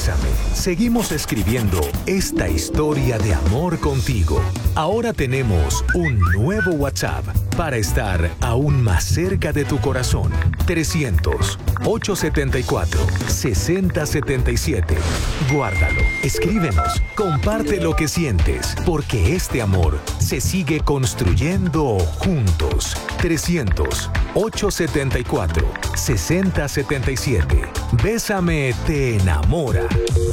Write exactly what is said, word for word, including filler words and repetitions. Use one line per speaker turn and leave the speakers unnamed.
Bésame, seguimos escribiendo esta historia de amor contigo. Ahora tenemos un nuevo WhatsApp para estar aún más cerca de tu corazón. trescientos, ochocientos setenta y cuatro, sesenta setenta y siete. Guárdalo, escríbenos, comparte lo que sientes, porque este amor se sigue construyendo juntos. trescientos, ochocientos setenta y cuatro, sesenta setenta y siete. Bésame te enamora.